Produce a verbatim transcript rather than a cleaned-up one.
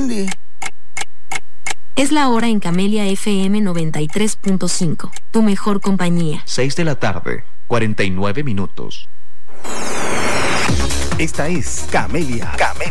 dónde? Es la hora en Camelia F M noventa y tres punto cinco, tu mejor compañía. seis de la tarde, cuarenta y nueve minutos. Esta es Camelia. Camelia.